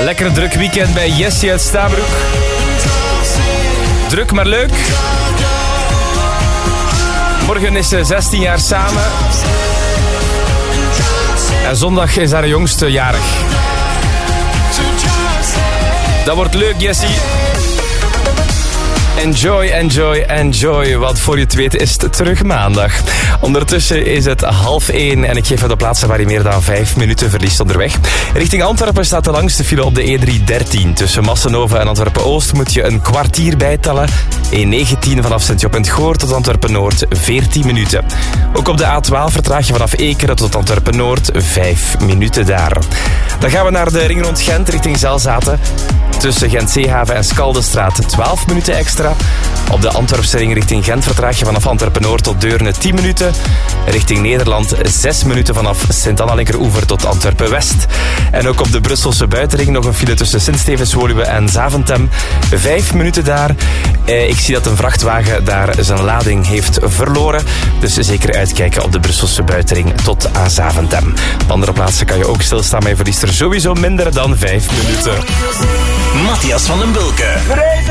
Lekker druk weekend bij Jessie uit Stabroek. Druk maar leuk. Morgen is ze 16 jaar samen. En zondag is haar jongste jarig. Dat wordt leuk, Jessie. Enjoy, enjoy, enjoy. Want voor je het weet is het terug maandag. Ondertussen is het 12:30 en ik geef je de plaatsen waar je meer dan 5 minuten verliest onderweg. Richting Antwerpen staat de langste file op de E313. Tussen Massenhoven en Antwerpen-Oost moet je een kwartier bijtellen. E19 vanaf Sint-Job-en-het-Goor tot Antwerpen-Noord 14 minuten. Ook op de A12 vertraag je vanaf Ekeren tot Antwerpen-Noord 5 minuten daar. Dan gaan we naar de ring rond Gent richting Zelzaten. Tussen Gent-Zeehaven en Skaldenstraat 12 minuten extra. Op de Antwerpse ring richting Gent vertraag je vanaf Antwerpen-Noord tot Deurne 10 minuten. Richting Nederland 6 minuten vanaf Sint-Anna-Linkeroever tot Antwerpen-West. En ook op de Brusselse buitenring nog een file tussen Sint-Stevens-Woluwe en Zaventem. 5 minuten daar. Ik zie dat een vrachtwagen daar zijn lading heeft verloren. Dus zeker uitkijken op de Brusselse buitenring tot aan Zaventem. Op andere plaatsen kan je ook stilstaan, maar je verliest er sowieso minder dan 5 minuten. Matthias van den Bulke.